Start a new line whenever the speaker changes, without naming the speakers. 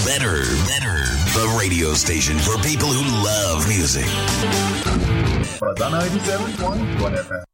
Better. The radio station for people who love music.
But on 97.1 FM.